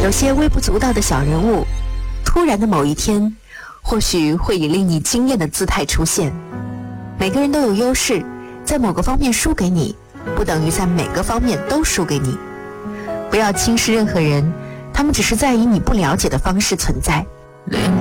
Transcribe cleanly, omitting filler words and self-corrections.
有些微不足道的小人物，突然的某一天，或许会以令你惊艳的姿态出现。每个人都有优势，在某个方面输给你，不等于在每个方面都输给你。不要轻视任何人，他们只是在以你不了解的方式存在。 连